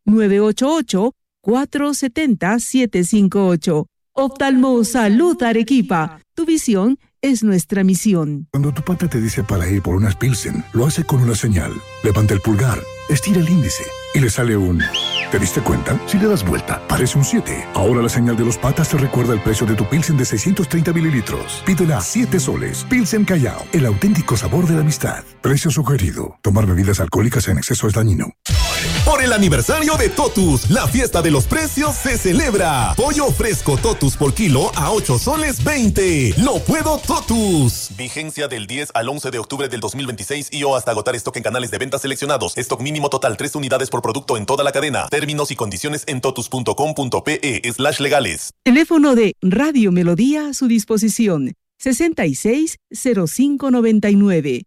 988-470-758. Oftalmo Salud Arequipa. Tu visión es nuestra misión. Cuando tu pata te dice para ir por unas Pilsen, lo hace con una señal. Levanta el pulgar, estira el índice y le sale un... ¿Te diste cuenta? Si le das vuelta, parece un 7. Ahora la señal de los patas te recuerda el precio de tu Pilsen de 630 mililitros. Pídela a 7 soles. Pilsen Callao, el auténtico sabor de la amistad. Precio sugerido. Tomar bebidas alcohólicas en exceso es dañino. Por el aniversario de Totus, la fiesta de los precios se celebra. Pollo fresco Totus por kilo a 8 soles 20. ¡Lo puedo Totus! Vigencia del 10 al 11 de octubre del 2026 y o hasta agotar stock en canales de venta seleccionados. Stock mínimo total 3 unidades por producto en toda la cadena. Términos y condiciones en totus.com.pe/legales. Teléfono de Radio Melodía a su disposición. 660599.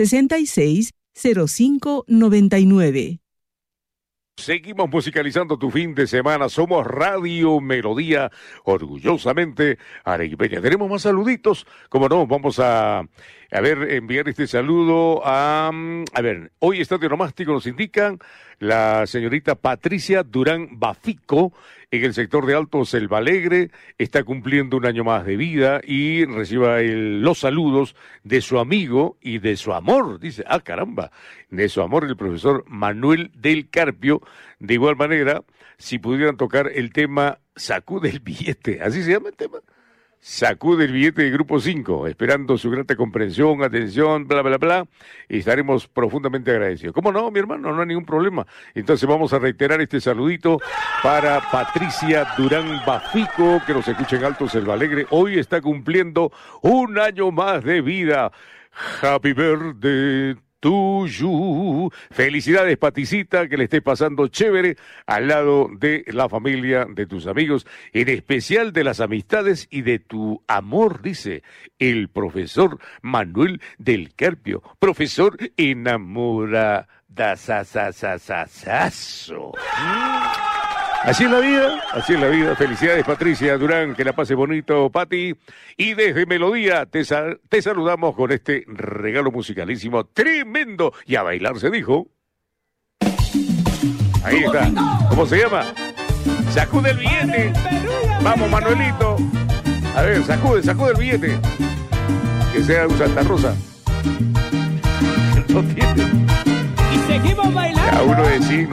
660599. Seguimos musicalizando tu fin de semana. Somos Radio Melodía, orgullosamente arequipeña. Tenemos más saluditos. Como no, vamos a enviar este saludo a ver, hoy Estadio Nomástico nos indican la señorita Patricia Durán Bafico, en el sector de Alto Selva Alegre, está cumpliendo un año más de vida y reciba los saludos de su amigo y de su amor, dice, caramba, de su amor, el profesor Manuel del Carpio. De igual manera, si pudieran tocar el tema Sacude el Billete, así se llama el tema, Sacude el Billete de Grupo 5, esperando su grata comprensión, atención, bla, bla, bla, y estaremos profundamente agradecidos. ¿Cómo no, mi hermano? No hay ningún problema. Entonces vamos a reiterar este saludito para Patricia Durán Bafico, que nos escucha en Alto Selva Alegre. Hoy está cumpliendo un año más de vida. Happy birthday to you. Felicidades, Paticita, que le estés pasando chévere al lado de la familia, de tus amigos, en especial de las amistades y de tu amor, dice el profesor Manuel del Carpio. Profesor enamoradazazazazazo. Así es la vida, así es la vida. Felicidades, Patricia Durán, que la pase bonito, Pati. Y desde Melodía te saludamos con este regalo musicalísimo tremendo. Y a bailar se dijo. Ahí está. ¿Cómo se llama? Sacude el billete. Vamos, Manuelito. A ver, sacude el billete. Que sea un Santa Rosa. No tiene. Y seguimos bailando. Ya uno de signo.